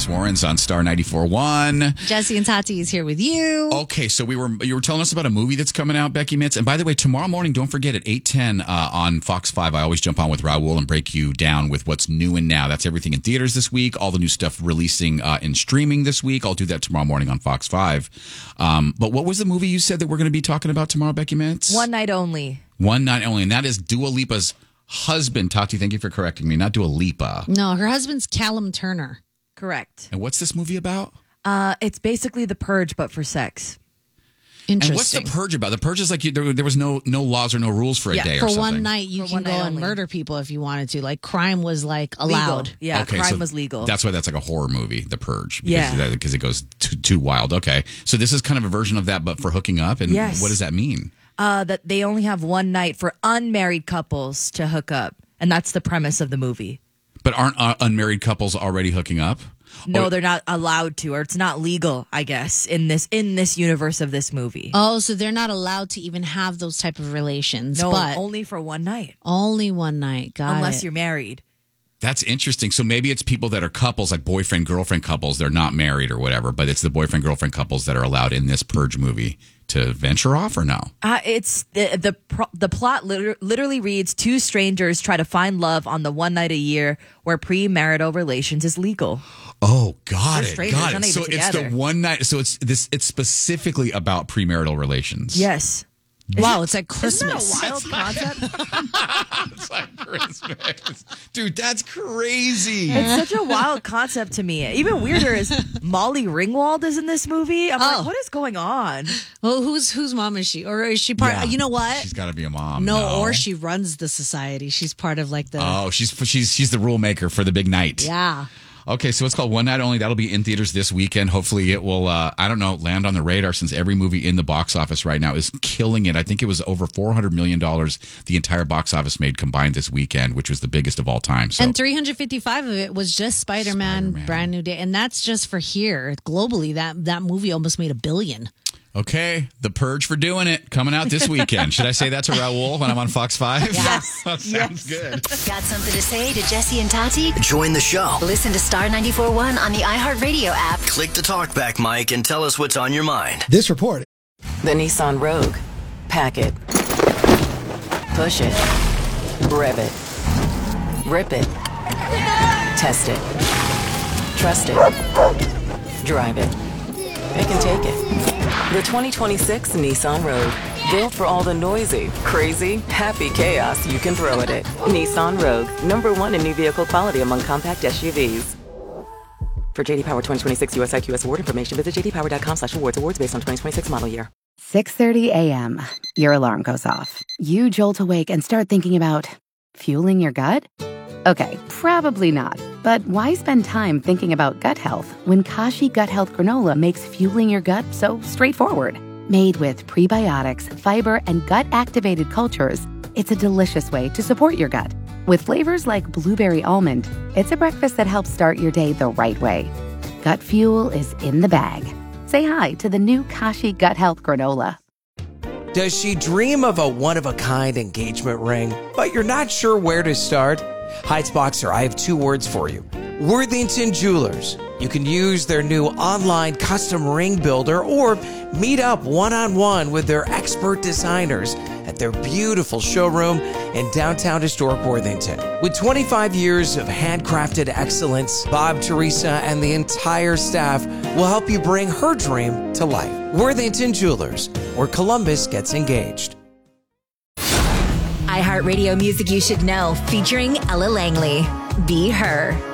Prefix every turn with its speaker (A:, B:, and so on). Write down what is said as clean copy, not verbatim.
A: Alex Warren's on Star 94.1.
B: Jesse and Tati is here with you.
A: Okay, so you were telling us about a movie that's coming out, Becky Mitz. And by the way, tomorrow morning, don't forget at 8:10 on Fox 5, I always jump on with Raul and break you down with what's new and now. That's everything in theaters this week, all the new stuff releasing in streaming this week. I'll do that tomorrow morning on Fox 5. But what was the movie you said that we're going to be talking about tomorrow, Becky Mitz?
C: One Night Only.
A: One Night Only, and that is Dua Lipa's husband. Tati, thank you for correcting me. Not Dua Lipa.
B: No, her husband's Callum Turner.
C: Correct.
A: And what's this movie about?
C: It's basically The Purge, but for sex.
A: And what's The Purge about? The Purge is like there was no laws or no rules for a day or something.
B: For one night, you can go and murder people if you wanted to. Like, crime was, like, allowed.
C: Legal. Yeah, okay, crime was legal.
A: That's why that's like a horror movie, The Purge. Because it goes too wild. Okay. So this is kind of a version of that, but for hooking up? And what does that mean?
C: That they only have one night for unmarried couples to hook up. And that's the premise of the movie.
A: But aren't unmarried couples already hooking up?
C: No, they're not allowed to, or it's not legal, I guess, in this universe of this movie.
B: Oh, so they're not allowed to even have those type of relations.
C: No,
B: but
C: only for one night.
B: Only one night.
C: Unless you're married.
A: That's interesting. So maybe it's people that are couples, like boyfriend-girlfriend couples. They're not married or whatever, but it's the boyfriend-girlfriend couples that are allowed in this Purge movie to venture off or no?
C: It's the plot literally reads, two strangers try to find love on the one night a year where premarital relations is legal.
A: Oh, got it.
C: So
A: it's the one night. So it's specifically about premarital relations.
C: Yes.
B: Wow, it's like Christmas.
C: Isn't that a wild concept?
A: It's like Christmas. Dude, that's crazy.
C: It's such a wild concept to me. Even weirder is Molly Ringwald is in this movie. I'm like, what is going on?
B: Well, whose mom is she? Or is she part?
A: Yeah.
B: You know what?
A: She's got to be a mom.
B: No, or she runs the society. She's part of like the.
A: Oh, she's the rule maker for the big night.
B: Yeah.
A: Okay, so it's called One Night Only. That'll be in theaters this weekend. Hopefully it will, land on the radar since every movie in the box office right now is killing it. I think it was over $400 million the entire box office made combined this weekend, which was the biggest of all time. So.
B: And 355 of it was just Spider-Man, Brand New Day. And that's just for here. Globally, that movie almost made $1 billion.
A: Okay, The Purge for doing it. Coming out this weekend. Should I say that to Raul when I'm on Fox 5?
B: Yes.
A: That sounds good.
D: Got something to say to Jesse and Tati?
E: Join the show.
D: Listen to Star 94.1 on the iHeartRadio app.
E: Click the talkback mic and tell us what's on your mind.
F: This report.
G: The Nissan Rogue. Pack it. Push it. Rev it. Rip it. Test it. Trust it. Drive it. It can take it. The 2026 Nissan Rogue. Built for all the noisy, crazy, happy chaos you can throw at it. Nissan Rogue. #1 in new vehicle quality among compact SUVs. For JD Power 2026 US IQS award information, visit jdpower.com/awards. Awards based on 2026 model year.
H: 6:30 a.m. Your alarm goes off. You jolt awake and start thinking about fueling your gut? Okay, probably not. But why spend time thinking about gut health when Kashi Gut Health Granola makes fueling your gut so straightforward? Made with prebiotics, fiber, and gut-activated cultures, it's a delicious way to support your gut. With flavors like blueberry almond, it's a breakfast that helps start your day the right way. Gut fuel is in the bag. Say hi to the new Kashi Gut Health Granola.
I: Does she dream of a one-of-a-kind engagement ring, but you're not sure where to start? Heights Boxer, I have 2 words for you. Worthington Jewelers. You can use their new online custom ring builder or meet up one-on-one with their expert designers at their beautiful showroom in downtown historic Worthington. With 25 years of handcrafted excellence, Bob, Teresa, and the entire staff will help you bring her dream to life. Worthington Jewelers, where Columbus gets engaged.
D: iHeartRadio Music You Should Know, featuring Ella Langley. Be Her.